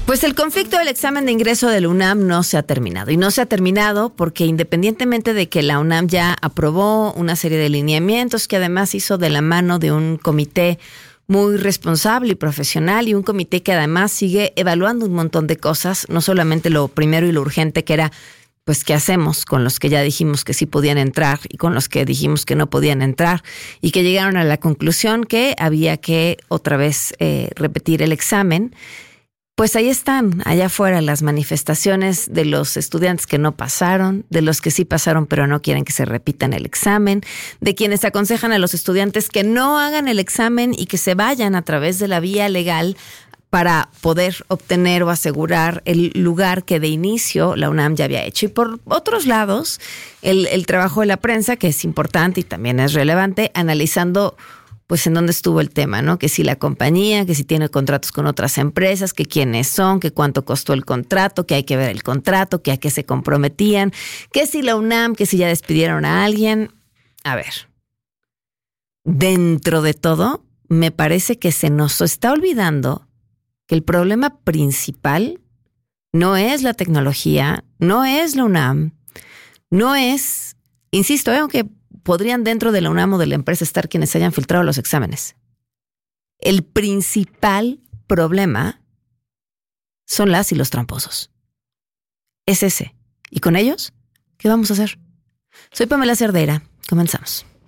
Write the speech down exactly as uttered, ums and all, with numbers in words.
Pues el conflicto del examen de ingreso de la UNAM no se ha terminado. Y no se ha terminado porque independientemente de que la UNAM ya aprobó una serie de lineamientos que además hizo de la mano de un comité muy responsable y profesional y un comité que además sigue evaluando un montón de cosas, no solamente lo primero y lo urgente que era, pues, ¿qué hacemos con los que ya dijimos que sí podían entrar y con los que dijimos que no podían entrar? Y que llegaron a la conclusión que había que otra vez eh, repetir el examen. Pues ahí están, allá afuera, las manifestaciones de los estudiantes que no pasaron, de los que sí pasaron pero no quieren que se repitan el examen, de quienes aconsejan a los estudiantes que no hagan el examen y que se vayan a través de la vía legal para poder obtener o asegurar el lugar que de inicio la UNAM ya había hecho. Y por otros lados, el, el trabajo de la prensa, que es importante y también es relevante, analizando pues en dónde estuvo el tema, ¿no? Que si la compañía, que si tiene contratos con otras empresas, que quiénes son, que cuánto costó el contrato, que hay que ver el contrato, que a qué se comprometían, que si la UNAM, que si ya despidieron a alguien. A ver, dentro de todo, me parece que se nos está olvidando que el problema principal no es la tecnología, no es la UNAM, no es, insisto, ¿eh? aunque podrían dentro de la UNAM o de la empresa estar quienes hayan filtrado los exámenes. El principal problema son las y los tramposos. Es ese. ¿Y con ellos? ¿Qué vamos a hacer? Soy Pamela Cerdeira. Comenzamos.